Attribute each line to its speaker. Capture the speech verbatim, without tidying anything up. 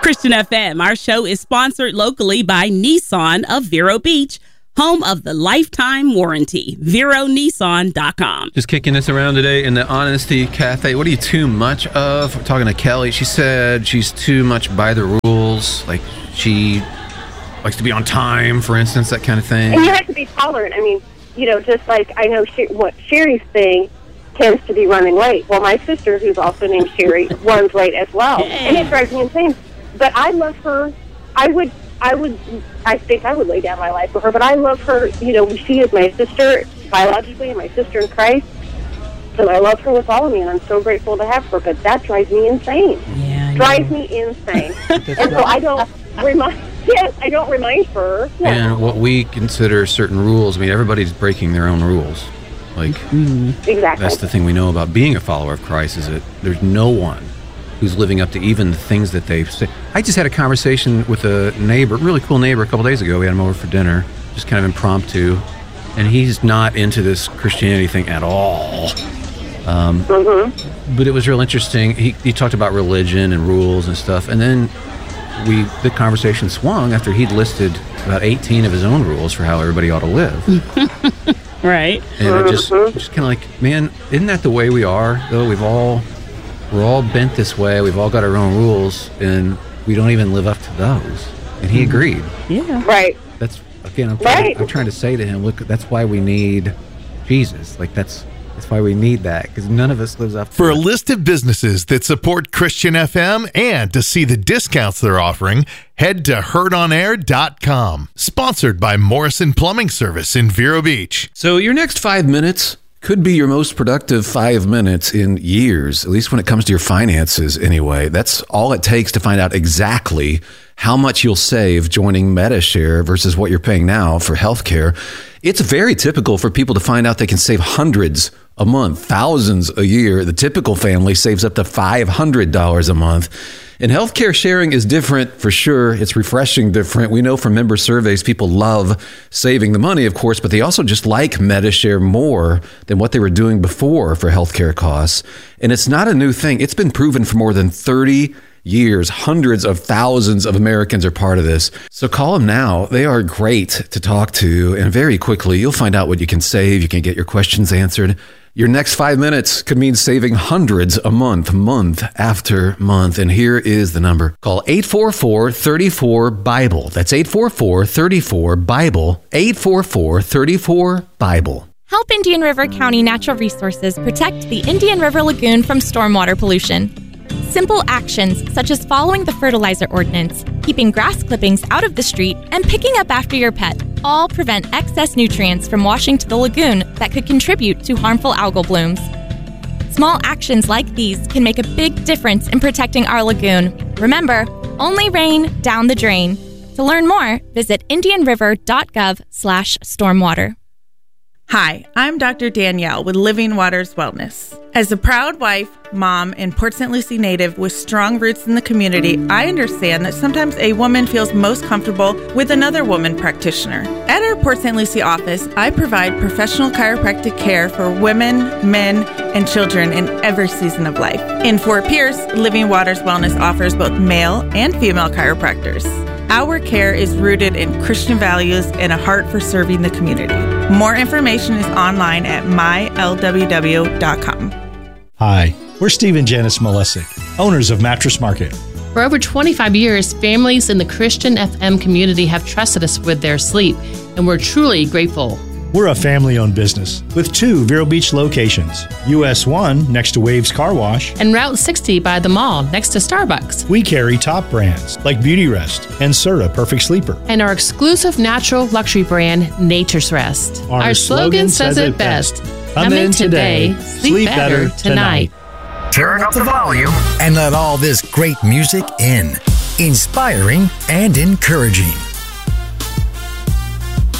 Speaker 1: Christian F M. Our show is sponsored locally by Nissan of Vero Beach, home of the lifetime warranty. Vero Nissan dot com.
Speaker 2: Just kicking this around today in the Honesty Cafe. What are you too much of? We're talking to Kelly. She said she's too much by the rules. Like she likes to be on time, for instance, that kind of thing.
Speaker 3: And you have to be tolerant. I mean, you know, just like I know Sher- what Sherry's thing tends to be running late. Well, my sister, who's also named Sherry, runs late as well. And it drives me insane. But I love her. I would, I would, I think I would lay down my life for her, but I love her. You know, she is my sister biologically and my sister in Christ. And I love her with all of me, and I'm so grateful to have her, but that drives me insane.
Speaker 1: Yeah,
Speaker 3: drives me insane. And so I don't remind, yes, I don't remind her. Yeah.
Speaker 2: And what we consider certain rules, I mean, everybody's breaking their own rules. Like,
Speaker 3: mm-hmm. Exactly.
Speaker 2: That's the thing we know about being a follower of Christ, is that there's no one who's living up to even the things that they say. I just had a conversation with a neighbor, really cool neighbor, a couple days ago. We had him over for dinner, just kind of impromptu, and he's not into this Christianity thing at all. Um, mm-hmm. But it was real interesting. He, he talked about religion and rules and stuff, and then we the conversation swung after he'd listed about eighteen of his own rules for how everybody ought to live.
Speaker 1: Right.
Speaker 2: And it just, just kind of like, man, isn't that the way we are, though? We've all, we're all bent this way. We've all got our own rules, and we don't even live up to those. And he agreed.
Speaker 1: Yeah.
Speaker 3: Right.
Speaker 2: That's, again, I'm trying,
Speaker 3: right.
Speaker 2: I'm trying to say to him, look, that's why we need Jesus. Like, that's that's why we need that, because none of us lives up to
Speaker 4: For
Speaker 2: that.
Speaker 4: a list of businesses that support Christian F M and to see the discounts they're offering, head to heard on air dot com. Sponsored by Morrison Plumbing Service in Vero Beach.
Speaker 2: So your next five minutes could be your most productive five minutes in years, at least when it comes to your finances anyway. That's all it takes to find out exactly how much you'll save joining Medi-Share versus what you're paying now for healthcare. It's very typical for people to find out they can save hundreds a month, thousands a year. The typical family saves up to five hundred dollars a month. And healthcare sharing is different for sure. It's refreshing different. We know from member surveys, people love saving the money, of course, but they also just like Medi-Share more than what they were doing before for healthcare costs. And it's not a new thing. It's been proven for more than thirty years. Hundreds of thousands of Americans are part of this. So call them now. They are great to talk to. And very quickly, you'll find out what you can save. You can get your questions answered. Your next five minutes could mean saving hundreds a month, month after month. And here is the number. Call eight four four, three four, BIBLE. That's eight four four, three four, BIBLE. eight four four, three four, BIBLE.
Speaker 5: Help Indian River County Natural Resources protect the Indian River Lagoon from stormwater pollution. Simple actions such as following the fertilizer ordinance, keeping grass clippings out of the street, and picking up after your pet all prevent excess nutrients from washing to the lagoon that could contribute to harmful algal blooms. Small actions like these can make a big difference in protecting our lagoon. Remember, only rain down the drain. To learn more, visit indian river dot gov slash stormwater.
Speaker 6: Hi, I'm Doctor Danielle with Living Waters Wellness. As a proud wife, mom, and Port Saint Lucie native with strong roots in the community, I understand that sometimes a woman feels most comfortable with another woman practitioner. At our Port Saint Lucie office, I provide professional chiropractic care for women, men, and children in every season of life. In Fort Pierce, Living Waters Wellness offers both male and female chiropractors. Our care is rooted in Christian values and a heart for serving the community. More information is online at my l w w dot com.
Speaker 7: Hi, we're Steve and Janice Malesic, owners of Mattress Market.
Speaker 8: For over twenty-five years, families in the Christian F M community have trusted us with their sleep, and we're truly grateful.
Speaker 7: We're a family-owned business with two Vero Beach locations, U S one next to Waves Car Wash,
Speaker 8: and Route sixty by the mall next to Starbucks.
Speaker 7: We carry top brands like Beauty Rest and Serta Perfect Sleeper.
Speaker 8: And our exclusive natural luxury brand, Nature's Rest.
Speaker 7: Our,
Speaker 8: our slogan, slogan says it best.
Speaker 7: Come in today, sleep, sleep better tonight.
Speaker 9: Turn up the volume and let all this great music in. Inspiring and encouraging.